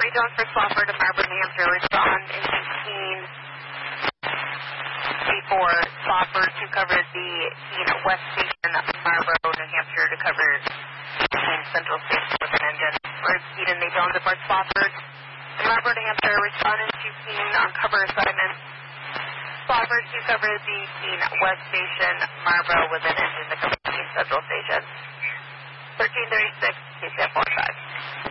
Jones for Spofford to Marlboro, New Hampshire. Respond in 1884. Spofford to cover the West Station, Marlboro, New Hampshire to cover Central Station with an engine. Repeat in Jones report Spofford to Marlboro, New Hampshire. Respond in 2 on cover assignment. Spofford to cover the West Station, Marlboro with an engine to cover the Central Station. 1336, KCF 45.